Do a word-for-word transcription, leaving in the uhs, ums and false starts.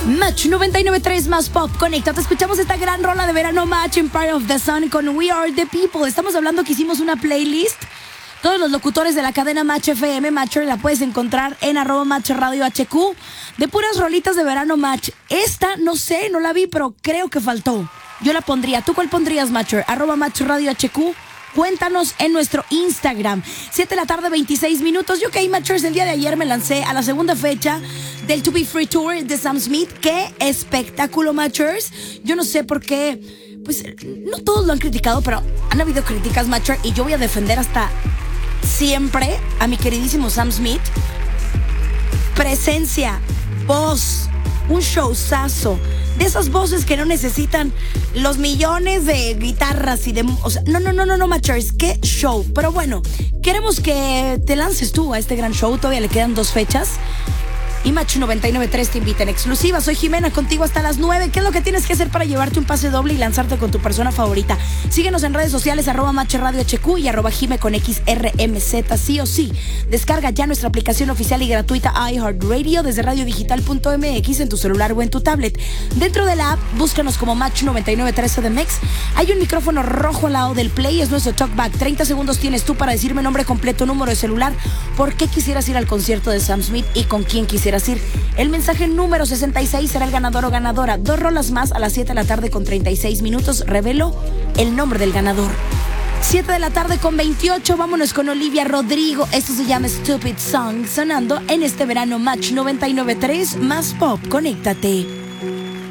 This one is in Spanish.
Match noventa y nueve punto tres más pop. Conéctate, escuchamos esta gran rola de verano, Match Empire of the Sun con We Are the People. Estamos hablando que hicimos una playlist. Todos los locutores de la cadena Match F M, Matcher, la puedes encontrar en arroba Match Radio H Q, de puras rolitas de verano Match. Esta, no sé, no la vi, pero creo que faltó. Yo la pondría. ¿Tú cuál pondrías, Matcher? Arroba Match Radio H Q. Cuéntanos en nuestro Instagram. siete de la tarde, veintiséis minutos. Yo, ok, Matchers, el día de ayer me lancé a la segunda fecha del To Be Free Tour de Sam Smith. ¡Qué espectáculo, Matchers! Yo no sé por qué, pues, no todos lo han criticado, pero han habido críticas, Matcher, y yo voy a defender hasta siempre a mi queridísimo Sam Smith. Presencia, voz, un showzazo. De esas voces que no necesitan los millones de guitarras y de... O sea, no, no, no, no, no, Matchers, qué show. Pero bueno, queremos que te lances tú a este gran show. Todavía le quedan dos fechas. Y Match noventa y nueve punto tres te invita en exclusiva. Soy Jimena, contigo hasta las nueve. ¿Qué es lo que tienes que hacer para llevarte un pase doble y lanzarte con tu persona favorita? Síguenos en redes sociales, arroba Match Radio H Q y arroba Jime con X R M Z, sí o sí. Descarga ya nuestra aplicación oficial y gratuita iHeartRadio desde radio digital punto m x en tu celular o en tu tablet. Dentro de la app, búscanos como Match noventa y nueve punto tres C D M X. Hay un micrófono rojo al lado del play, es nuestro talkback. treinta segundos tienes tú para decirme nombre completo, número de celular, por qué quisieras ir al concierto de Sam Smith y con quién quisieras ir. El mensaje número sesenta y seis será el ganador o ganadora. Dos rolas más a las siete de la tarde con treinta y seis minutos. Revelo el nombre del ganador. siete de la tarde con veintiocho. Vámonos con Olivia Rodrigo. Esto se llama Stupid Song, sonando en este verano Match noventa y nueve punto tres más pop. Conéctate.